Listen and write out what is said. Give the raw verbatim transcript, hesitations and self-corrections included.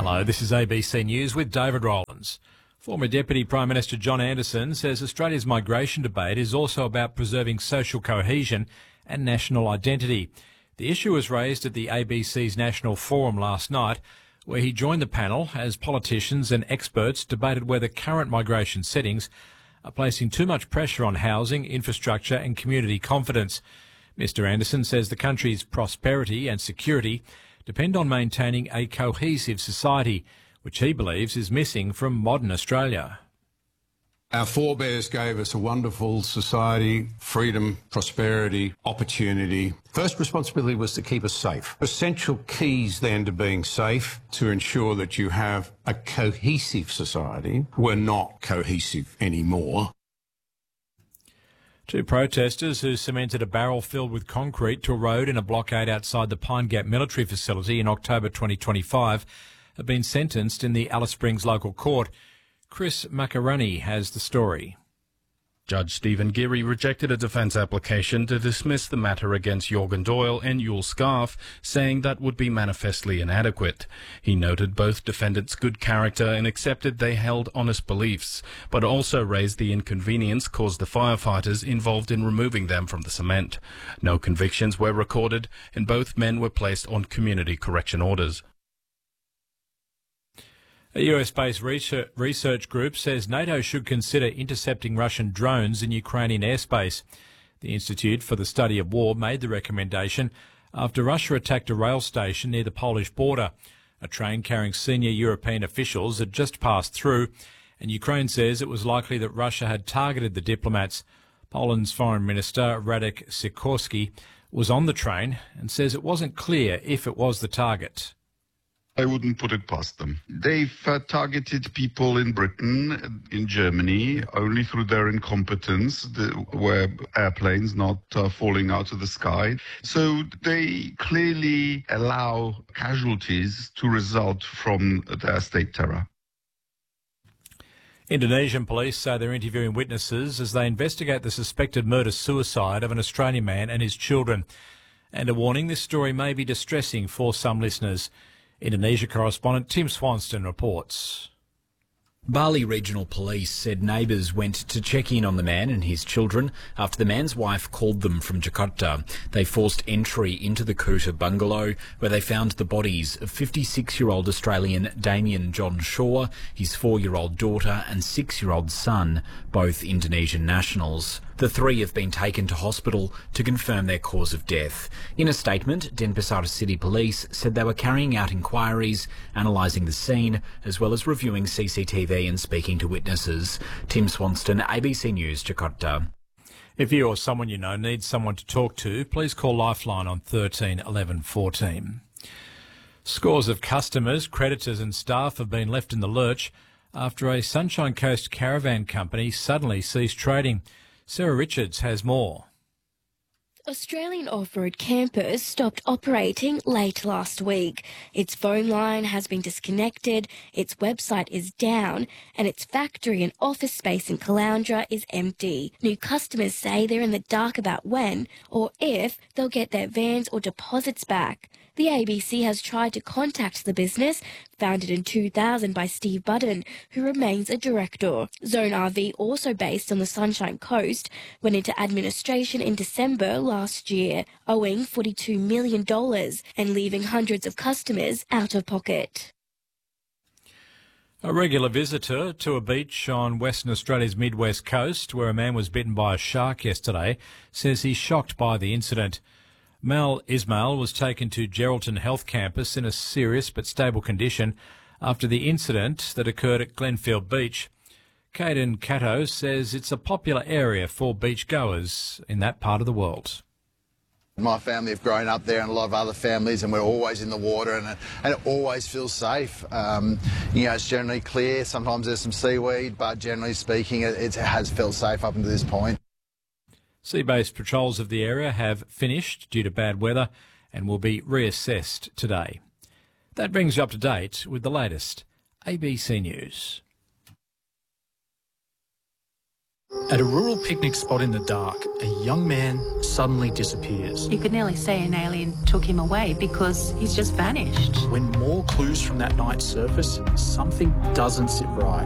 Hello, this is A B C News with David Rowlands. Former Deputy Prime Minister John Anderson says Australia's migration debate is also about preserving social cohesion and national identity. The issue was raised at the A B C's National Forum last night, where he joined the panel as politicians and experts debated whether current migration settings are placing too much pressure on housing, infrastructure and community confidence. Mister Anderson says the country's prosperity and security depend on maintaining a cohesive society, which he believes is missing from modern Australia. Our forebears gave us a wonderful society, freedom, prosperity, opportunity. First responsibility was to keep us safe. Essential keys then to being safe, to ensure that you have a cohesive society. We're not cohesive anymore. Two protesters who cemented a barrel filled with concrete to a road in a blockade outside the Pine Gap military facility in October twenty twenty-five have been sentenced in the Alice Springs local court. Chris Macaroni has the story. Judge Stephen Geary rejected a defence application to dismiss the matter against Jorgen Doyle and Yul Scarf, saying that would be manifestly inadequate. He noted both defendants' good character and accepted they held honest beliefs, but also raised the inconvenience caused the firefighters involved in removing them from the cement. No convictions were recorded, and both men were placed on community correction orders. A U S-based research group says NATO should consider intercepting Russian drones in Ukrainian airspace. The Institute for the Study of War made the recommendation after Russia attacked a rail station near the Polish border. A train carrying senior European officials had just passed through, and Ukraine says it was likely that Russia had targeted the diplomats. Poland's Foreign Minister Radek Sikorski was on the train and says it wasn't clear if it was the target. I wouldn't put it past them. They've uh, targeted people in Britain, in Germany, only through their incompetence, the, where airplanes not uh, falling out of the sky. So they clearly allow casualties to result from their state terror. Indonesian police say they're interviewing witnesses as they investigate the suspected murder-suicide of an Australian man and his children. And a warning, this story may be distressing for some listeners. Indonesia correspondent Tim Swanston reports. Bali Regional Police said neighbours went to check in on the man and his children after the man's wife called them from Jakarta. They forced entry into the Kuta bungalow, where they found the bodies of fifty-six-year-old Australian Damien John Shaw, his four-year-old daughter and six-year-old son, both Indonesian nationals. The three have been taken to hospital to confirm their cause of death. In a statement, Denpasar City Police said they were carrying out inquiries, analysing the scene, as well as reviewing C C T V and speaking to witnesses. Tim Swanston, A B C News, Jakarta. If you or someone you know needs someone to talk to, please call Lifeline on thirteen eleven fourteen. Scores of customers, creditors and staff have been left in the lurch after a Sunshine Coast caravan company suddenly ceased trading. Sarah Richards has more. Australian Off-Road Campers stopped operating late last week. Its phone line has been disconnected, its website is down, and its factory and office space in Caloundra is empty. New customers say they're in the dark about when or if they'll get their vans or deposits back. The A B C has tried to contact the business, founded in two thousand by Steve Budden, who remains a director. Zone R V, also based on the Sunshine Coast, went into administration in December last year, owing forty-two million dollars and leaving hundreds of customers out of pocket. A regular visitor to a beach on Western Australia's mid-west coast, where a man was bitten by a shark yesterday, says he's shocked by the incident. Mel Ismail was taken to Geraldton Health Campus in a serious but stable condition after the incident that occurred at Glenfield Beach. Caden Cato says it's a popular area for beachgoers in that part of the world. My family have grown up there and a lot of other families, and we're always in the water, and, and it always feels safe. Um, you know, it's generally clear. Sometimes there's some seaweed, but generally speaking, it, it has felt safe up until this point. Sea-based patrols of the area have finished due to bad weather and will be reassessed today. That brings you up to date with the latest A B C News. At a rural picnic spot in the dark, a young man suddenly disappears. You could nearly say an alien took him away because he's just vanished. When more clues from that night surface, something doesn't sit right.